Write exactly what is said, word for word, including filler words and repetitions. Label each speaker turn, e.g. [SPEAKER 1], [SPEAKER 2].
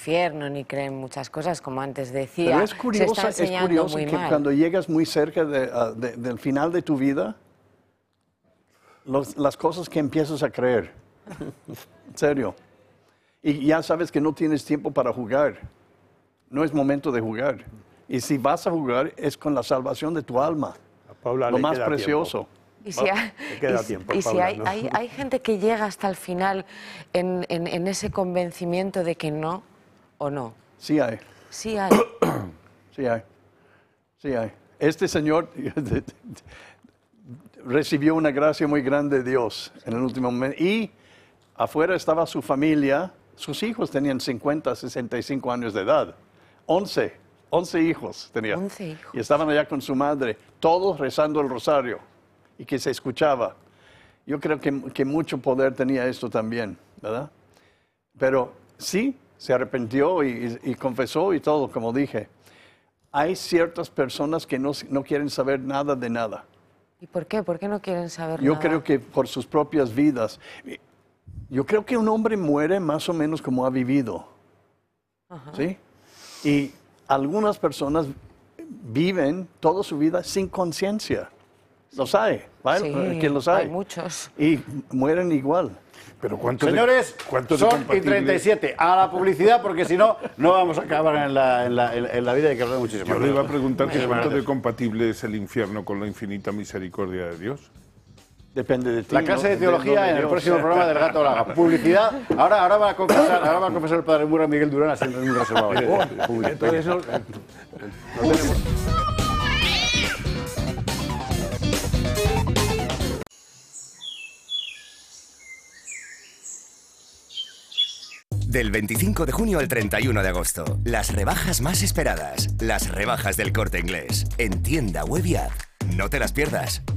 [SPEAKER 1] infierno ni creen muchas cosas, como antes decía.
[SPEAKER 2] Pero es curioso,
[SPEAKER 1] se está
[SPEAKER 2] es
[SPEAKER 1] enseñando
[SPEAKER 2] curioso
[SPEAKER 1] muy
[SPEAKER 2] que
[SPEAKER 1] mal.
[SPEAKER 2] cuando llegas muy cerca de, uh, de, del final de tu vida, los, las cosas que empiezas a creer. En serio. Y ya sabes que no tienes tiempo para jugar. No es momento de jugar. Y si vas a jugar, es con la salvación de tu alma.
[SPEAKER 3] A Paula
[SPEAKER 2] lo
[SPEAKER 3] le
[SPEAKER 2] más
[SPEAKER 3] queda
[SPEAKER 2] precioso.
[SPEAKER 3] tiempo.
[SPEAKER 1] Y si, hay,
[SPEAKER 3] Te queda
[SPEAKER 1] y,
[SPEAKER 3] tiempo,
[SPEAKER 1] y si
[SPEAKER 3] Paula,
[SPEAKER 1] hay,
[SPEAKER 3] ¿no?
[SPEAKER 1] hay, hay gente que llega hasta el final en, en, en ese convencimiento de que no o no.
[SPEAKER 2] Sí hay.
[SPEAKER 1] Sí hay.
[SPEAKER 2] Sí hay. Sí hay. Este señor recibió una gracia muy grande de Dios en el último momento. Y afuera estaba su familia. Sus hijos tenían cincuenta, sesenta y cinco años de edad. once, once hijos tenía.
[SPEAKER 1] once hijos.
[SPEAKER 2] Y estaban allá con su madre, todos rezando el rosario. Y que se escuchaba. Yo creo que, que mucho poder tenía esto también, ¿verdad? Pero sí, se arrepintió y, y, y confesó y todo, como dije. Hay ciertas personas que no, no quieren saber nada de nada.
[SPEAKER 1] ¿Y por qué? ¿Por qué no quieren saber
[SPEAKER 2] Yo
[SPEAKER 1] nada?
[SPEAKER 2] creo que por sus propias vidas. Yo creo que un hombre muere más o menos como ha vivido.
[SPEAKER 1] Ajá.
[SPEAKER 2] ¿Sí? Y algunas personas viven toda su vida sin conciencia. Los hay, ¿vale?
[SPEAKER 1] Sí,
[SPEAKER 2] ¿Quién los hay?
[SPEAKER 1] hay muchos.
[SPEAKER 2] Y mueren igual.
[SPEAKER 3] Pero ¿cuánto
[SPEAKER 4] Señores,
[SPEAKER 3] de, cuánto de
[SPEAKER 4] son y
[SPEAKER 3] compatible-
[SPEAKER 4] treinta y siete. A la publicidad, porque si no, no vamos a acabar en la, en la, en la vida y que hablar muchísimo.
[SPEAKER 3] Yo le iba a preguntar que
[SPEAKER 4] Muchísimas
[SPEAKER 3] cuánto de
[SPEAKER 4] gracias.
[SPEAKER 3] compatible es el infierno con la infinita misericordia de Dios.
[SPEAKER 2] Depende de ti.
[SPEAKER 4] La clase
[SPEAKER 2] ¿no?
[SPEAKER 4] de teología
[SPEAKER 2] no de
[SPEAKER 4] en el
[SPEAKER 2] Dios.
[SPEAKER 4] próximo programa del Gato Laga. Publicidad. Ahora, ahora va a confesar, ahora va a confesar el padre Mura Miguel Durán haciendo un reservado.
[SPEAKER 3] Entonces, no, no tenemos...
[SPEAKER 5] Del veinticinco de junio al treinta y uno de agosto, las rebajas más esperadas, las rebajas del Corte Inglés, en tienda web y app. No te las pierdas.